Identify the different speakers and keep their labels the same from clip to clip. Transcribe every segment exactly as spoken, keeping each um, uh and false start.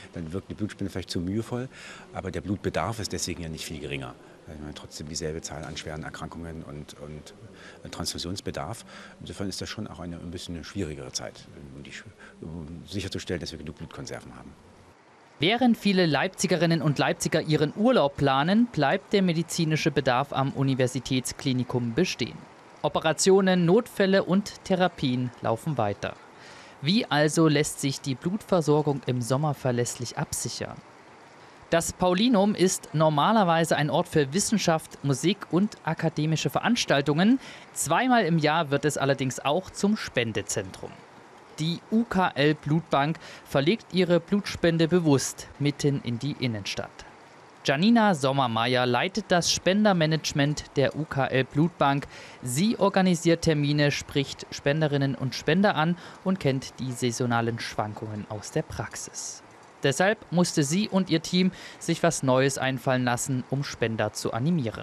Speaker 1: dann wirkt die Blutspende vielleicht zu mühevoll, aber der Blutbedarf ist deswegen ja nicht viel geringer. Wir haben trotzdem dieselbe Zahl an schweren Erkrankungen und, und Transfusionsbedarf. Insofern ist das schon auch eine ein bisschen eine schwierigere Zeit, um, die, um sicherzustellen, dass wir genug Blutkonserven haben.
Speaker 2: Während viele Leipzigerinnen und Leipziger ihren Urlaub planen, bleibt der medizinische Bedarf am Universitätsklinikum bestehen. Operationen, Notfälle und Therapien laufen weiter. Wie also lässt sich die Blutversorgung im Sommer verlässlich absichern? Das Paulinum ist normalerweise ein Ort für Wissenschaft, Musik und akademische Veranstaltungen. Zweimal im Jahr wird es allerdings auch zum Spendezentrum. Die U K L-Blutbank verlegt ihre Blutspende bewusst mitten in die Innenstadt. Janina Sommermeier leitet das Spendermanagement der U K L-Blutbank. Sie organisiert Termine, spricht Spenderinnen und Spender an und kennt die saisonalen Schwankungen aus der Praxis. Deshalb musste sie und ihr Team sich was Neues einfallen lassen, um Spender zu animieren.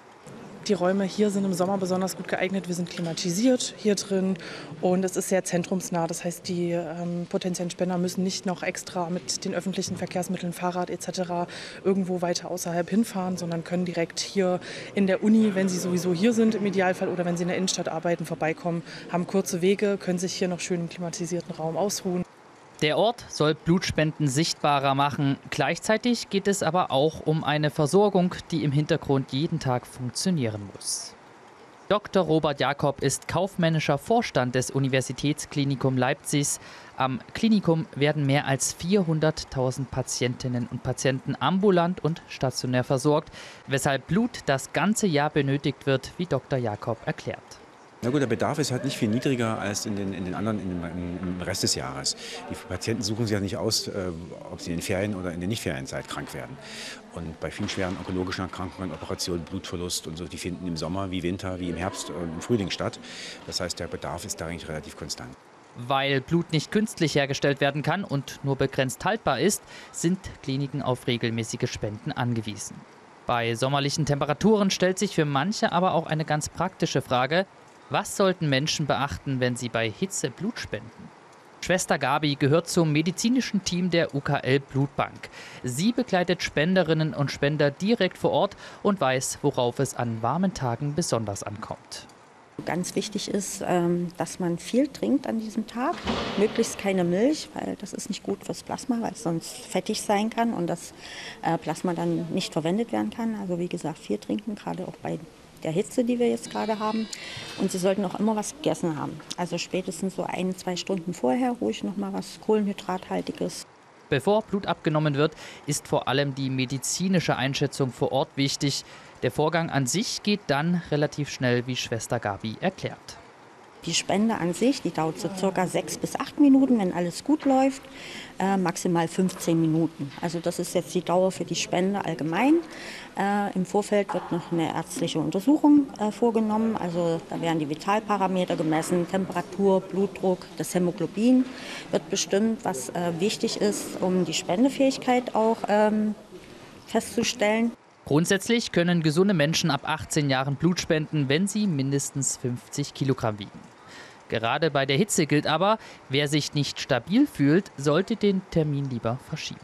Speaker 3: Die Räume hier sind im Sommer besonders gut geeignet. Wir sind klimatisiert hier drin und es ist sehr zentrumsnah. Das heißt, die ähm, potenziellen Spender müssen nicht noch extra mit den öffentlichen Verkehrsmitteln, Fahrrad et cetera irgendwo weiter außerhalb hinfahren, sondern können direkt hier in der Uni, wenn sie sowieso hier sind im Idealfall oder wenn sie in der Innenstadt arbeiten, vorbeikommen, haben kurze Wege, können sich hier noch schön im klimatisierten Raum ausruhen.
Speaker 2: Der Ort soll Blutspenden sichtbarer machen. Gleichzeitig geht es aber auch um eine Versorgung, die im Hintergrund jeden Tag funktionieren muss. Doktor Robert Jakob ist kaufmännischer Vorstand des Universitätsklinikum Leipzigs. Am Klinikum werden mehr als vierhunderttausend Patientinnen und Patienten ambulant und stationär versorgt, weshalb Blut das ganze Jahr benötigt wird, wie Doktor Jakob erklärt.
Speaker 1: Na gut, der Bedarf ist halt nicht viel niedriger als in den, in den anderen, in den, im Rest des Jahres. Die Patienten suchen sich ja nicht aus, äh, ob sie in den Ferien oder in der Nicht-Ferienzeit krank werden. Und bei vielen schweren onkologischen Erkrankungen, Operationen, Blutverlust und so, die finden im Sommer wie Winter, wie im Herbst und im Frühling statt. Das heißt, der Bedarf ist da eigentlich relativ konstant.
Speaker 2: Weil Blut nicht künstlich hergestellt werden kann und nur begrenzt haltbar ist, sind Kliniken auf regelmäßige Spenden angewiesen. Bei sommerlichen Temperaturen stellt sich für manche aber auch eine ganz praktische Frage: Was sollten Menschen beachten, wenn sie bei Hitze Blut spenden? Schwester Gabi gehört zum medizinischen Team der U K L-Blutbank. Sie begleitet Spenderinnen und Spender direkt vor Ort und weiß, worauf es an warmen Tagen besonders ankommt.
Speaker 4: Ganz wichtig ist, dass man viel trinkt an diesem Tag, möglichst keine Milch, weil das ist nicht gut fürs Plasma, weil es sonst fettig sein kann und das Plasma dann nicht verwendet werden kann. Also wie gesagt, viel trinken, gerade auch bei der Hitze, die wir jetzt gerade haben. Und Sie sollten auch immer was gegessen haben. Also spätestens so ein, zwei Stunden vorher ruhig noch mal was Kohlenhydrathaltiges.
Speaker 2: Bevor Blut abgenommen wird, ist vor allem die medizinische Einschätzung vor Ort wichtig. Der Vorgang an sich geht dann relativ schnell, wie Schwester Gabi erklärt.
Speaker 4: Die Spende an sich, die dauert so circa sechs bis acht Minuten, wenn alles gut läuft, äh, maximal fünfzehn Minuten. Also das ist jetzt die Dauer für die Spende allgemein. Äh, Im Vorfeld wird noch eine ärztliche Untersuchung äh, vorgenommen. Also da werden die Vitalparameter gemessen, Temperatur, Blutdruck, das Hämoglobin wird bestimmt, was äh, wichtig ist, um die Spendefähigkeit auch ähm, festzustellen.
Speaker 2: Grundsätzlich können gesunde Menschen ab achtzehn Jahren Blut spenden, wenn sie mindestens fünfzig Kilogramm wiegen. Gerade bei der Hitze gilt aber, wer sich nicht stabil fühlt, sollte den Termin lieber verschieben.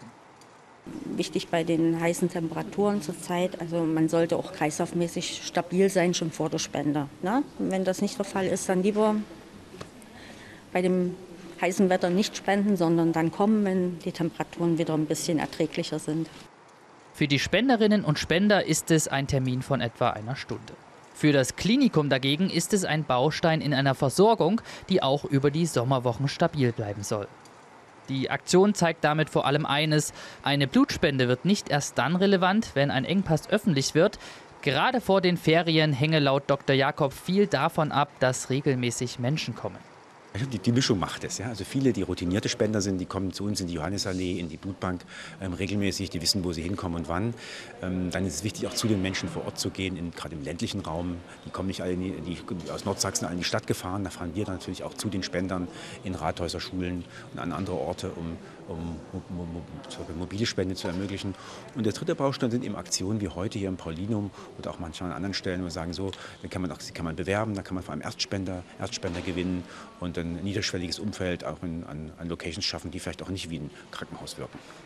Speaker 4: Wichtig bei den heißen Temperaturen zurzeit, also man sollte auch kreislaufmäßig stabil sein, schon vor der Spende. Ne? Wenn das nicht der Fall ist, dann lieber bei dem heißen Wetter nicht spenden, sondern dann kommen, wenn die Temperaturen wieder ein bisschen erträglicher sind.
Speaker 2: Für die Spenderinnen und Spender ist es ein Termin von etwa einer Stunde. Für das Klinikum dagegen ist es ein Baustein in einer Versorgung, die auch über die Sommerwochen stabil bleiben soll. Die Aktion zeigt damit vor allem eines: Eine Blutspende wird nicht erst dann relevant, wenn ein Engpass öffentlich wird. Gerade vor den Ferien hänge laut Doktor Jakob viel davon ab, dass regelmäßig Menschen kommen.
Speaker 1: Die, die Mischung macht es. Ja? Also viele, die routinierte Spender sind, die kommen zu uns in die Johannisallee, in die Blutbank ähm, regelmäßig, die wissen, wo sie hinkommen und wann. Ähm, dann ist es wichtig, auch zu den Menschen vor Ort zu gehen, in, gerade im ländlichen Raum. Die kommen nicht alle in die, die, aus Nordsachsen alle in die Stadt gefahren. Da fahren wir dann natürlich auch zu den Spendern in Rathäuser, Schulen und an andere Orte, um, um, um, um, um mobile Spende zu ermöglichen. Und der dritte Baustein sind eben Aktionen wie heute hier im Paulinum oder auch manchmal an anderen Stellen, wo wir sagen, so, da kann man, auch, kann man bewerben, da kann man vor allem Erstspender, Erstspender gewinnen und ein niederschwelliges Umfeld auch in, an, an Locations schaffen, die vielleicht auch nicht wie ein Krankenhaus wirken.